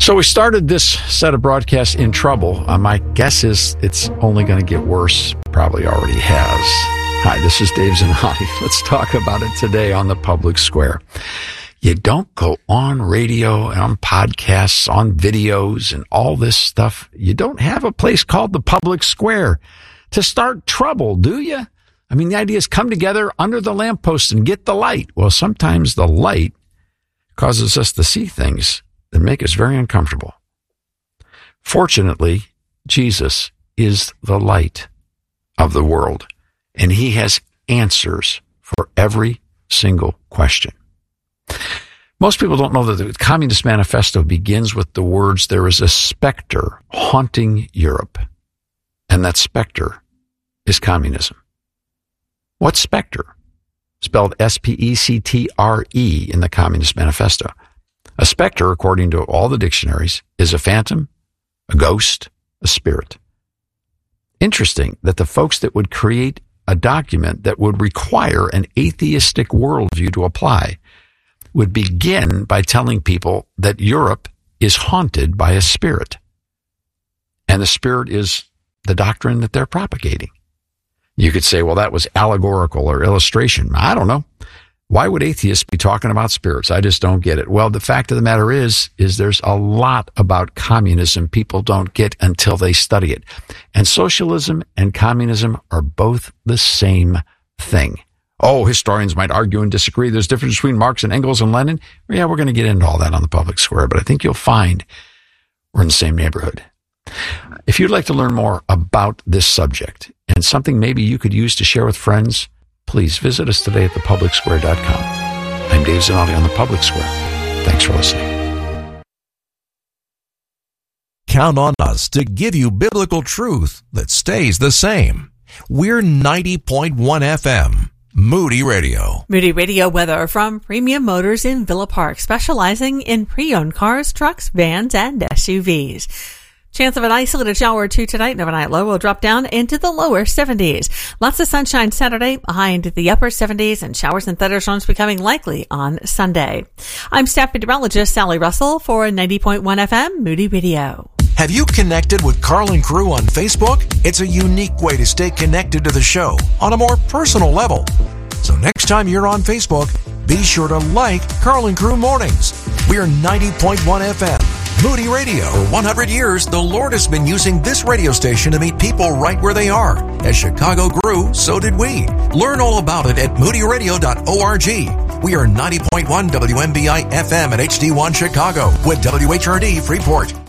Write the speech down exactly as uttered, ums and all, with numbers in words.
So we started this set of broadcasts in trouble. Uh, my guess is it's only going to get worse. Probably already has. Hi, this is Dave Zanotti. Let's talk about it today on the Public Square. You don't go on radio, on podcasts, on videos, and all this stuff. You don't have a place called the Public Square to start trouble, do you? I mean, the idea is come together under the lamppost and get the light. Well, sometimes the light causes us to see things that make us very uncomfortable. Fortunately, Jesus is the light of the world, and he has answers for every single question. Most people don't know that the Communist Manifesto begins with the words, "There is a specter haunting Europe," and that specter is communism. What specter? Spelled S P E C T R E in the Communist Manifesto. A specter, according to all the dictionaries, is a phantom, a ghost, a spirit. Interesting that the folks that would create a document that would require an atheistic worldview to apply would begin by telling people that Europe is haunted by a spirit. And the spirit is the doctrine that they're propagating. You could say, well, that was allegorical or illustration. I don't know. Why would atheists be talking about spirits? I just don't get it. Well, the fact of the matter is, is there's a lot about communism people don't get until they study it. And socialism and communism are both the same thing. Oh, historians might argue and disagree. There's a difference between Marx and Engels and Lenin. Well, yeah, we're going to get into all that on the Public Square, but I think you'll find we're in the same neighborhood. If you'd like to learn more about this subject and something maybe you could use to share with friends, please visit us today at the public square dot com. I'm Dave Zanotti on the Public Square. Thanks for listening. Count on us to give you biblical truth that stays the same. We're ninety point one F M, Moody Radio. Moody Radio weather from Premium Motors in Villa Park, specializing in pre-owned cars, trucks, vans, and S U Vs. Chance of an isolated shower or two tonight, and overnight low will drop down into the lower seventies. Lots of sunshine Saturday, high into the upper seventies, and showers and thunderstorms becoming likely on Sunday. I'm staff meteorologist Sally Russell for ninety point one F M Moody Radio. Have you connected with Carl and Crew on Facebook? It's a unique way to stay connected to the show on a more personal level. So next time you're on Facebook, be sure to like Carl and Crew Mornings. We're ninety point one F M. Moody Radio. For one hundred years, the Lord has been using this radio station to meet people right where they are. As Chicago grew, so did we. Learn all about it at moody radio dot org. We are ninety point one W M B I F M at H D one Chicago with W H R D Freeport.